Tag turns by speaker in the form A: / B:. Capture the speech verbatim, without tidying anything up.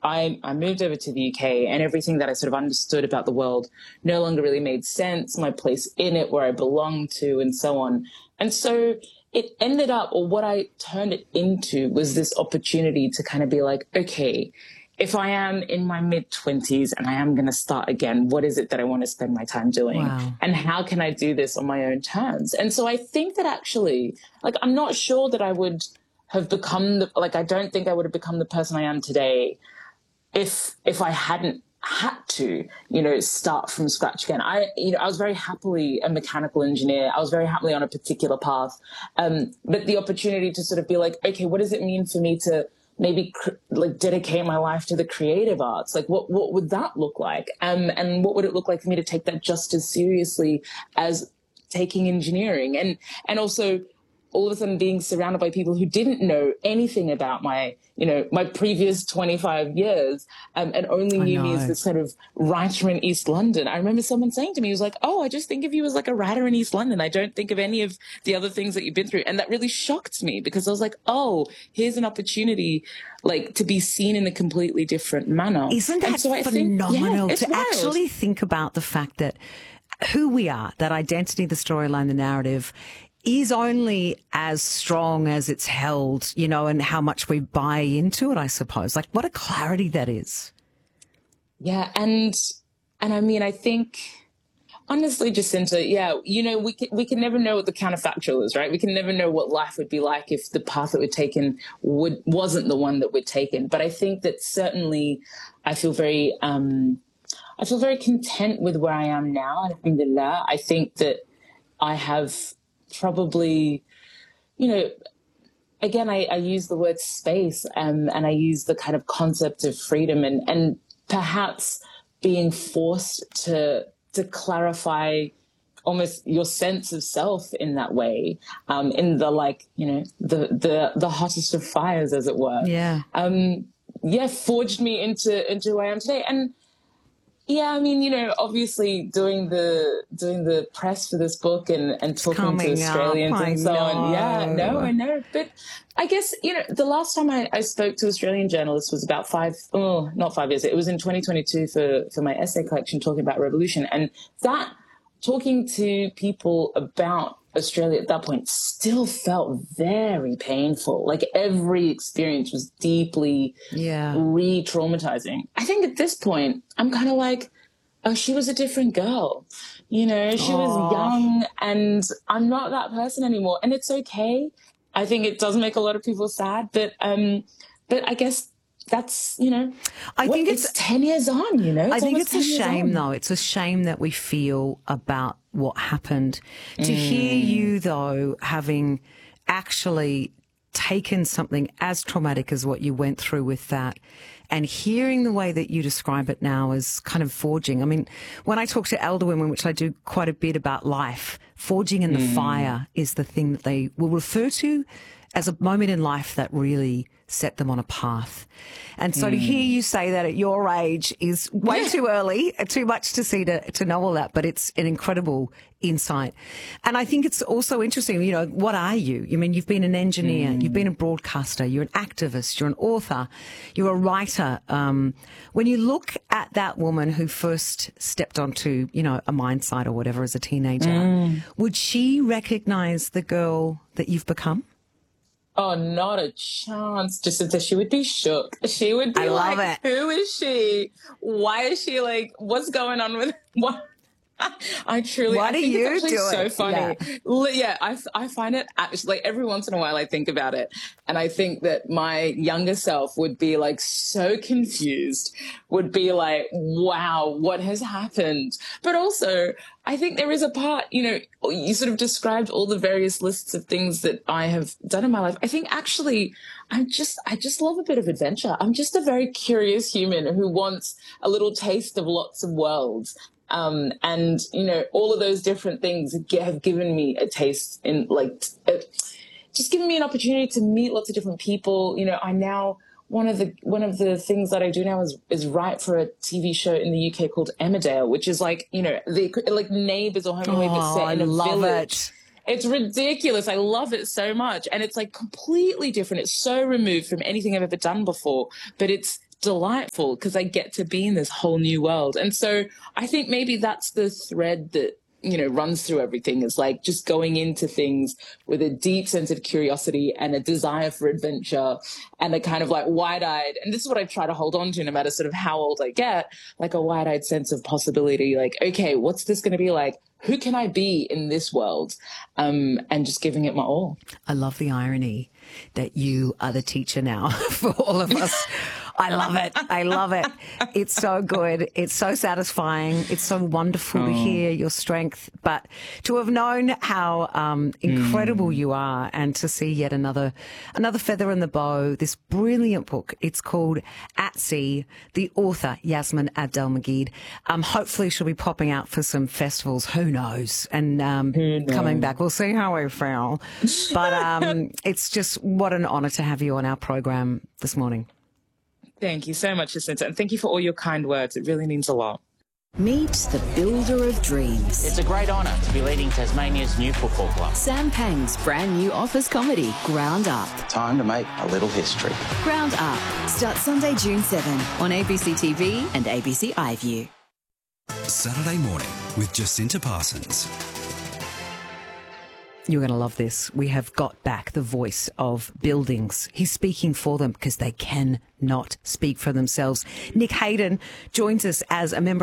A: I, I moved over to the U K, and everything that I sort of understood about the world no longer really made sense, my place in it, where I belonged to, and so on. And so it ended up, or what I turned it into, was this opportunity to kind of be like, okay, if I am in my mid-twenties and I am going to start again, what is it that I want to spend my time doing?
B: Wow.
A: And how can I do this on my own terms? And so I think that actually, like, I'm not sure that I would have become, the, like, I don't think I would have become the person I am today if if I hadn't had to, you know, start from scratch again. I, you know, I was very happily a mechanical engineer. I was very happily on a particular path. Um, but the opportunity to sort of be like, okay, what does it mean for me to maybe cr- like dedicate my life to the creative arts? Like what, what would that look like? Um, and what would it look like for me to take that just as seriously as taking engineering? And, and also all of a sudden being surrounded by people who didn't know anything about my, you know, my previous twenty-five years, um, and only
B: I
A: knew me
B: know.
A: as this kind of writer in East London. I remember someone saying to me, he was like, oh, I just think of you as like a writer in East London. I don't think of any of the other things that you've been through. And that really shocked me, because I was like, oh, here's an opportunity like to be seen in a completely different manner.
B: Isn't that
A: and so
B: phenomenal
A: I think, yeah, it's
B: to
A: wild.
B: actually think about the fact that who we are, that identity, the storyline, the narrative, is only as strong as it's held, you know, and how much we buy into it, I suppose. Like, what a clarity that is.
A: Yeah. And, and I mean, I think, honestly, Jacinta, yeah, you know, we can, we can never know what the counterfactual is, right? We can never know what life would be like if the path that we're taken would, wasn't the one that we're taken. But I think that certainly I feel very, um, I feel very content with where I am now. Alhamdulillah. I think that I have probably, you know, again, I, I use the word space, um, and I use the kind of concept of freedom, and, and perhaps being forced to to clarify almost your sense of self in that way, um, in the, like, you know, the the the hottest of fires, as it were.
B: Yeah.
A: Um, yeah, forged me into into who I am today. And yeah, I mean, you know, obviously doing the doing the press for this book and, and talking to Australians
B: up,
A: and so on. Yeah, no, I know. But I guess, you know, the last time I, I spoke to Australian journalists was about five, oh, not five years. It was in twenty twenty-two for, for my essay collection talking about revolution. And that, talking to people about Australia at that point still felt very painful. Like every experience was deeply
B: yeah.
A: re-traumatizing. I think at this point, I'm kind of like, oh, she was a different girl. You know, she
B: Aww.
A: was young, and I'm not that person anymore. And it's okay. I think it does make a lot of people sad, but, um, but I guess that's, you know,
B: I
A: what,
B: think it's,
A: it's ten years on, you know. It's
B: I think it's a shame,
A: on.
B: though. It's a shame that we feel about what happened. Mm. To hear you, though, having actually taken something as traumatic as what you went through with that, and hearing the way that you describe it now as kind of forging. I mean, when I talk to elder women, which I do quite a bit about life, forging in the mm. fire is the thing that they will refer to as a moment in life that really set them on a path. And so mm. to hear you say that at your age is way yeah. too early, too much to see to, to know all that, but it's an incredible insight. And I think it's also interesting, you know, what are you? I mean, you've been an engineer, mm. you've been a broadcaster, you're an activist, you're an author, you're a writer. Um, when you look at that woman who first stepped onto, you know, a mine site or whatever as a teenager, mm. would she recognize the girl that you've become?
A: Oh, not a chance. Jacinta, she would be shook. She would be
B: I
A: like,
B: love it.
A: Who is she? Why is she like, what's going on with what? I truly,
B: what
A: I
B: do
A: think
B: you
A: it's actually
B: do
A: so
B: it?
A: funny.
B: Yeah,
A: yeah I, I find it actually, like every once in a while I think about it, and I think that my younger self would be like so confused, would be like, wow, what has happened? But also I think there is a part, you know, you sort of described all the various lists of things that I have done in my life. I think actually I'm just, I just love a bit of adventure. I'm just a very curious human who wants a little taste of lots of worlds. Um, and, you know, all of those different things have given me a taste in, like, uh, just given me an opportunity to meet lots of different people. You know, I now, one of the, one of the things that I do now is, is write for a T V show in the U K called Emmerdale, which is like, you know, the, like Neighbours or Home and Away, but set in a village. It. It's ridiculous. I love it so much. And it's like completely different. It's so removed from anything I've ever done before, but it's delightful because I get to be in this whole new world. And so I think maybe that's the thread that, you know, runs through everything, is like just going into things with a deep sense of curiosity and a desire for adventure and a kind of like wide-eyed, and this is what I try to hold on to no matter sort of how old I get, like a wide-eyed sense of possibility. Like, okay, what's this going to be like? Who can I be in this world? Um, and just giving it my all.
B: I love the irony that you are the teacher now for all of us. I love it. I love it. It's so good. It's so satisfying. It's so wonderful oh. to hear your strength, but to have known how um, incredible mm. you are, and to see yet another another feather in the bow. This brilliant book. It's called At Sea. The author, Yasmin Abdelmajid. Um, hopefully she'll be popping out for some festivals. Who knows? And um, Who knows? Coming back. We'll see how we feel. But um, it's just what an honour to have you on our program this morning.
A: Thank you so much, Jacinta, and thank you for all your kind words. It really means a lot.
C: Meet the builder of dreams.
D: It's a great honour to be leading Tasmania's new football club.
C: Sam Pang's brand new office comedy, Ground Up.
E: Time to make a little history.
C: Ground Up starts Sunday, June seventh on A B C T V and A B C iView.
F: Saturday morning with Jacinta Parsons.
B: You're going to love this. We have got back the voice of buildings. He's speaking for them because they cannot speak for themselves. Nick Hayden joins us as a member